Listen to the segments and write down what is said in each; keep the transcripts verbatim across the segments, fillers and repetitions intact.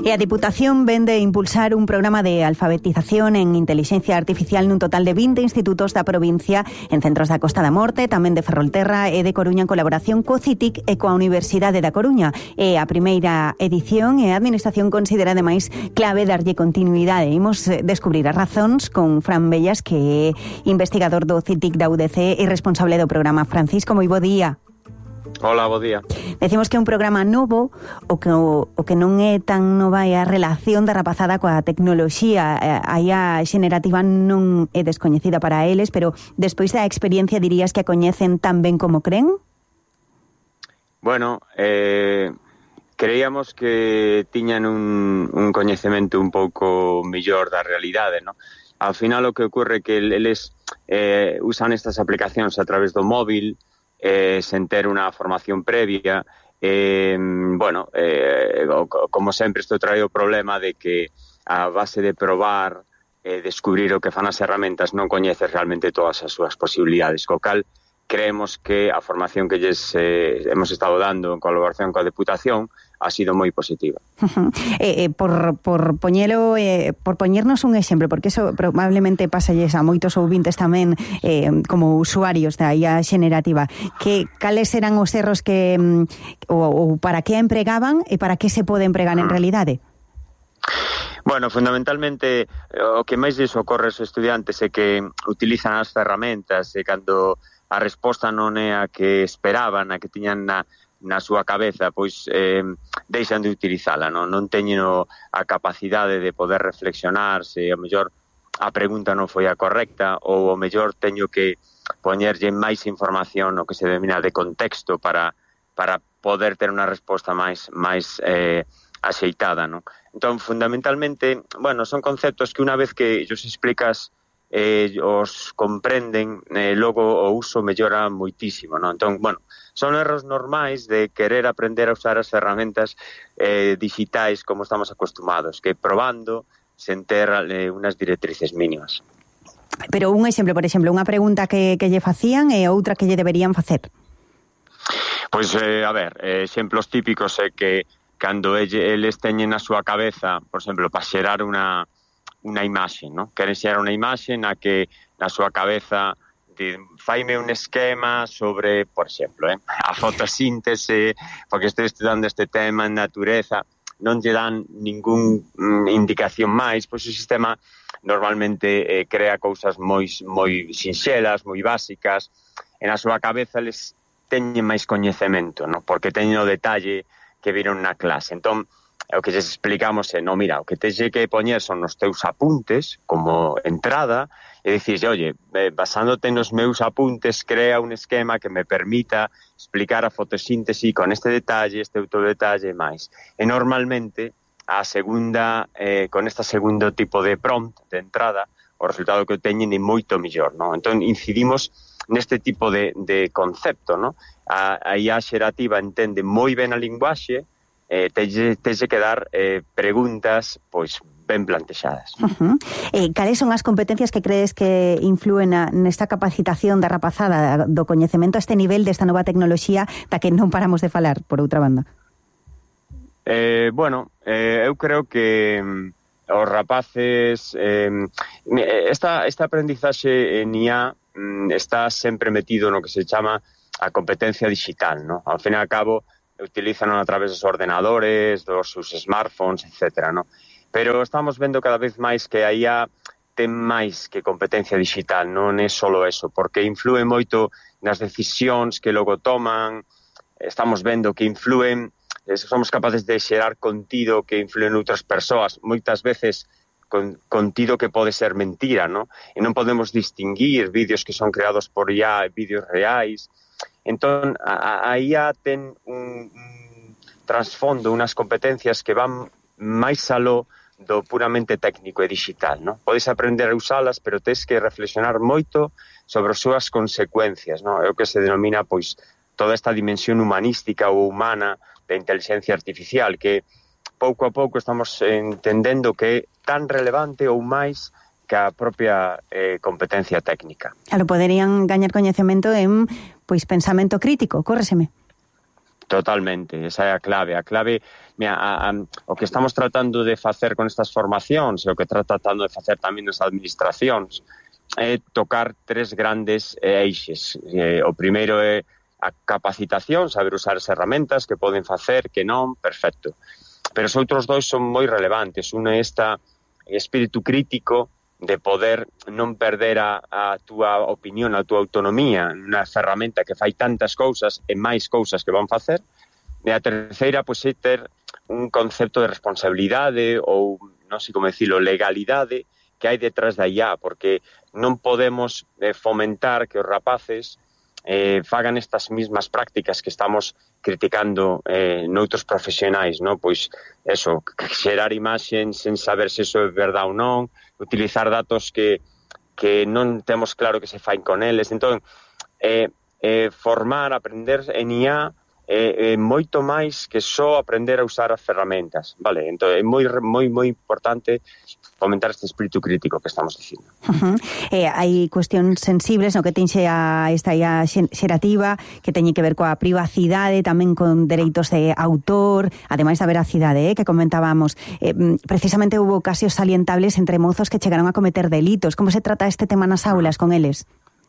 E a Diputación vende impulsar un programa de alfabetización en intelixencia artificial nun total de vinte institutos da provincia en centros da Costa da Morte, tamén de Ferrolterra e de Coruña en colaboración co CITIC e coa Universidade da Coruña. É a primeira edición e a Administración considera ademais clave darlle continuidade. Imos descubrir as razóns con Fran Bellas, que é investigador do CITIC da U D C e responsable do programa. Francisco, moi bo día. Hola, bo día. Decimos que é un programa novo, o que, o, o que non é tan nova é a relación da rapazada coa tecnoloxía. A I A xenerativa non é descoñecida para eles, pero despois da experiencia dirías que a coñecen tan ben como creen? Bueno, eh, creíamos que tiñan un, un coñecemento un pouco millor da realidade, ¿no? Ao final o que ocurre é que eles eh, usan estas aplicacións a través do móvil, Eh, sen ter unha formación previa. Eh, bueno, eh, como sempre isto trae o problema de que a base de probar e eh, descubrir o que fan as herramientas non coñeces realmente todas as súas posibilidades, co cal creemos que a formación que lles eh, hemos estado dando en colaboración coa Deputación ha sido moi positiva. eh, eh, por, por poñelo, eh, por poñernos un exemplo, porque eso probablemente pasalles a moitos ouvintes tamén eh, como usuarios da I A xenerativa, que cales eran os erros que ou, ou para que a empregaban e para que se pode empregar en realidade? Bueno, fundamentalmente o que máis lles ocorre aos estudiantes é que utilizan as ferramentas e cando a resposta non é a que esperaban, a que tiñan na na súa cabeza, pois eh, deixan de utilizala, non, non teñen a capacidade de poder reflexionar se a mellor a pregunta non foi a correcta ou o mellor teño que poñerlle máis información o que se denomina de contexto para para poder ter unha resposta máis máis eh, axeitada, non? Entón, fundamentalmente, bueno, son conceptos que unha vez que os explicas eh, os comprenden, eh, logo o uso mellora moitísimo, non? Entón, bueno, son erros normais de querer aprender a usar as ferramentas eh, digitais como estamos acostumados, que probando sen ter eh, unas directrices mínimas. Pero un exemplo, por exemplo, unha pregunta que, que lle facían e outra que lle deberían facer. Pois, eh, a ver, eh, exemplos típicos é que cando eles teñen na súa cabeza, por exemplo, para xerar unha unha imaxe, ¿no? Queren xerar unha imaxe na que na súa cabeza de, faime un esquema sobre, por exemplo, eh, a fotosíntese, porque estou estudando este tema en natureza, non lle dan ningún mm, indicación máis, pois o sistema normalmente eh, crea cousas moi moi sinxelas, moi básicas, e na súa cabeza les teñen máis coñecemento, ¿no? Porque teñen o detalle que viron na clase. Entón, o que lles explicamos é, no, mira, o que texe que poñer son os teus apuntes como entrada e dicirse, oye, eh, basándote nos meus apuntes, crea un esquema que me permita explicar a fotosíntese con este detalle, este outro detalle máis. E normalmente, a segunda, eh, con esta segundo tipo de prompt, de entrada, o resultado que teñen é moito mellor, non? Entón, incidimos neste tipo de, de concepto, non? A, a I A xerativa entende moi ben a linguaxe, Eh, teñe que dar eh, preguntas pois ben plantexadas. Uh-huh. Eh, cales son as competencias que crees que influen a, nesta capacitación da rapazada do coñecemento a este nivel desta nova tecnoloxía da que non paramos de falar, por outra banda? Eh, bueno, eh, eu creo que mm, os rapaces eh, esta, esta aprendizaxe en I A mm, está sempre metido no que se chama a competencia digital, ¿no? Ao fin e ao cabo utilizan a través dos ordenadores, dos seus smartphones, etcétera, ¿no? Pero estamos vendo cada vez máis que a I A ten máis que competencia digital, non é solo eso, porque influe moito nas decisións que logo toman, estamos vendo que influen, somos capaces de xerar contido que influen outras persoas, moitas veces con, contido que pode ser mentira, ¿no? E non podemos distinguir vídeos que son creados por I A e vídeos reais. Entón, a, a I A ten un, un trasfondo, unas competencias que van máis aló do puramente técnico e digital, ¿no? Podes aprender a usalas, pero tens que reflexionar moito sobre as súas consecuencias, ¿no? É o que se denomina, pois, toda esta dimensión humanística ou humana da inteligencia artificial, que pouco a pouco estamos entendendo que é tan relevante ou máis que a propia eh, competencia técnica. Claro, poderían gañar coñecemento en, pois, pensamento crítico, córreseme. Totalmente, esa é a clave. A clave, mira, a, a, o que estamos tratando de facer con estas formacións, e o que está tratando de facer tamén nas administracións, é tocar tres grandes eixes. Eh, o primeiro é a capacitación, saber usar as herramientas, que poden facer, que non, perfecto. Pero os outros dois son moi relevantes. Un é esta espírito crítico de poder non perder a, a túa opinión, a túa autonomía nunha ferramenta que fai tantas cousas e máis cousas que van facer. E a terceira, pois, é ter un concepto de responsabilidade ou, non sei como dicilo, legalidade que hai detrás da I A, porque non podemos eh, fomentar que os rapaces eh, fagan estas mismas prácticas que estamos criticando eh, noutros profesionais, non? Pois, eso, xerar imaxens sen saber se eso é verdade ou non, utilizar datos que, que non temos claro que se fain con eles. Entón, eh, eh, formar, aprender en I A é, é moito máis que só aprender a usar as ferramentas, vale? Entón, é moi, moi, moi importante fomentar este espírito crítico que estamos dicindo. Uh-huh. Eh, hai cuestións sensibles no que tinxe a esta I A xerativa, que teñen que ver coa privacidade, tamén con dereitos de autor, ademais da veracidade, eh, que comentábamos. Eh, precisamente houve casos salientables entre mozos que chegaron a cometer delitos. Como se trata este tema nas aulas con eles?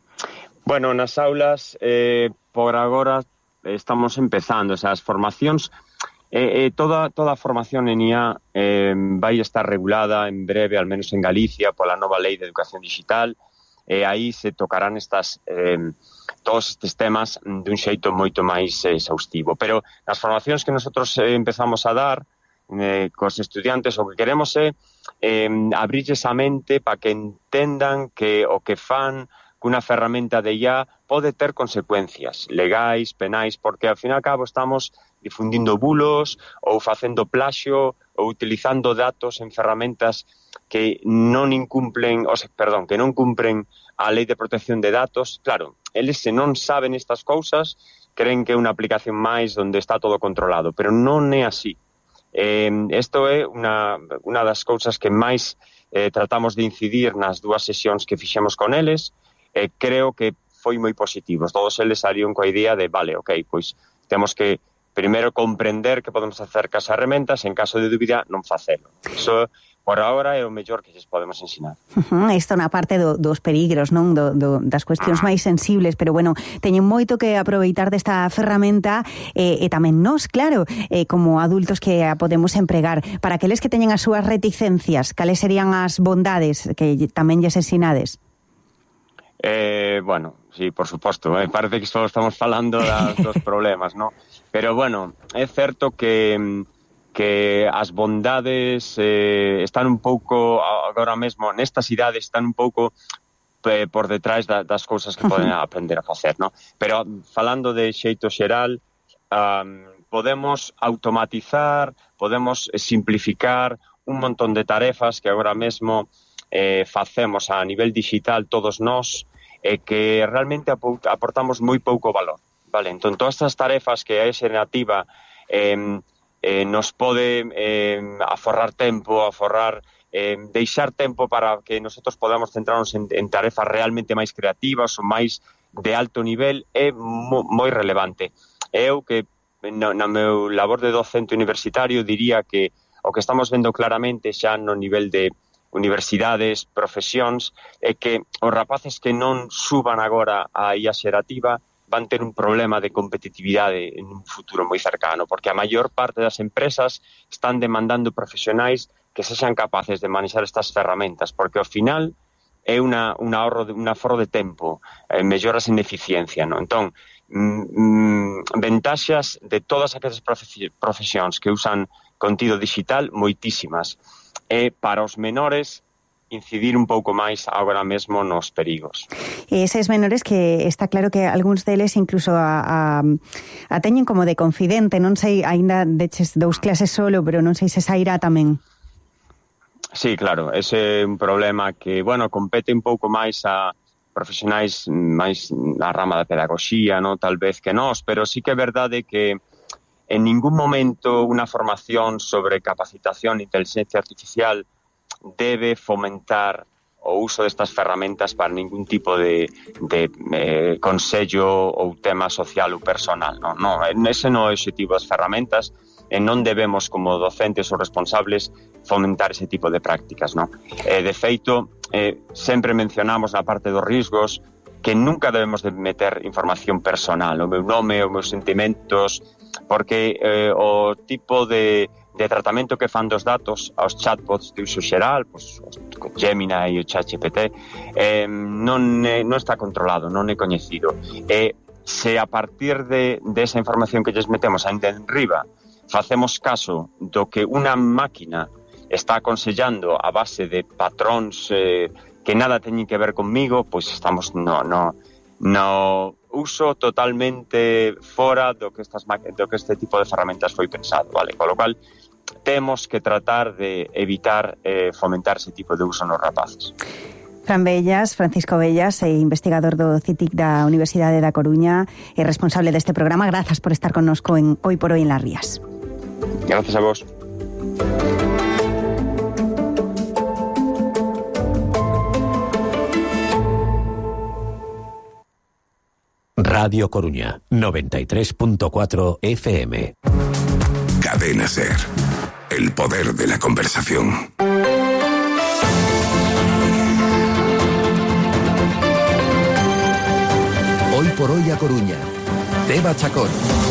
Bueno, nas aulas, eh, por agora, estamos empezando, o sea, as formacións, eh, eh, toda, toda a formación en I A eh, vai estar regulada en breve, al menos en Galicia, pola nova lei de educación digital, e eh, aí se tocarán estas, eh, todos estes temas dun xeito moito máis eh, exhaustivo. Pero nas formacións que nosotros eh, empezamos a dar eh, cos estudiantes, o que queremos é eh, abrirles a mente para que entendan que o que fan que unha ferramenta de I A pode ter consecuencias legais, penais, porque ao fin e ao cabo estamos difundindo bulos ou facendo plaxio ou utilizando datos en ferramentas que non incumplen, o sea, perdón, que non cumpren a lei de protección de datos. Claro, eles se non saben estas cousas, creen que é unha aplicación máis onde está todo controlado, pero non é así. Eh, isto é unha, unha das cousas que máis eh, tratamos de incidir nas dúas sesións que fixemos con eles. Eh, creo que foi moi positivo. Todos eles salieron coa idea de, vale, ok, pois temos que primeiro comprender que podemos facer cas herramientas, en caso de dúbida, non facelo. Iso, por agora, é o mellor que lles podemos ensinar. Uh-huh. Isto na parte do, dos perigros, non? Do, do, das cuestións máis sensibles, pero, bueno, teñen moito que aproveitar desta ferramenta e, e tamén nós, claro, eh, como adultos que a podemos empregar. Para aqueles que teñen as súas reticencias, cales serían as bondades que tamén lles ensinades? Eh, bueno, sí, por suposto, eh, parece que só estamos falando das, dos problemas, ¿no? Pero, bueno, é certo que, que as bondades eh, están un pouco, agora mesmo, nestas idades, están un pouco eh, por detrás da, das cousas que poden aprender a facer, ¿no? Pero, falando de xeito xeral, um, podemos automatizar, podemos simplificar un montón de tarefas que agora mesmo eh, facemos a nivel digital todos nós, e eh, que realmente aportamos moi pouco valor, vale? Entón, todas estas tarefas que a xerativa eh, eh, nos pode eh, aforrar tempo, aforrar, eh, deixar tempo para que nosotros podamos centrarnos en, en tarefas realmente máis creativas ou máis de alto nivel, é mo, moi relevante. Eu que no, no meu labor de docente universitario diría que o que estamos vendo claramente xa no nivel de universidades, profesións, é que os rapaces que non suban agora a I A xerativa van ter un problema de competitividade en un futuro moi cercano, porque a maior parte das empresas están demandando profesionais que sexan capaces de manexar estas ferramentas, porque ao final é unha, un ahorro, un aforro de tempo, eh, melloras en eficiencia, non? Entón, mm, ventaxas de todas aquelas profesións que usan contido digital, moitísimas. E para os menores incidir un pouco máis agora mesmo nos perigos. E eses menores que está claro que algúns deles incluso a, a, a teñen como de confidente, non sei, aínda deches dous clases solo, pero non sei se sairá tamén. Sí, claro, ese é un problema que, bueno, compete un pouco máis a profesionais máis na rama da pedagogía, non tal vez que nós, pero sí que é verdade que en ningún momento unha formación sobre capacitación e inteligencia artificial debe fomentar o uso destas ferramentas para ningún tipo de, de eh, consello ou tema social ou personal. Non, non, ese non é o objetivo das ferramentas, e non debemos, como docentes ou responsables, fomentar ese tipo de prácticas. Non? E, de feito, eh, sempre mencionamos na parte dos riscos que nunca debemos de meter información personal, o meu nome, os meus sentimentos, porque eh, o tipo de de tratamento que fan dos datos aos chatbots de uso xeral, pois, o Gemini e o ChatGPT, eh, non, é, non está controlado, non é coñecido. E se a partir de, de esa información que lles metemos ainda en riba facemos caso do que unha máquina está aconsellando a base de patróns eh, que nada teñen que ver conmigo, pois estamos no, no, no uso totalmente fora do que, estas, do que este tipo de ferramentas foi pensado, vale? Con lo cual, temos que tratar de evitar eh, fomentar ese tipo de uso nos rapaces. Fran Bellas, Francisco Bellas, investigador do C I T I C da Universidade da Coruña e responsable deste programa. Grazas por estar connosco en Hoy por Hoy en Las Rías. Gracias a vos. Radio Coruña, noventa y tres punto cuatro F M. Cadena SER. El poder de la conversación. Hoy por Hoy a Coruña. Teba Chacón.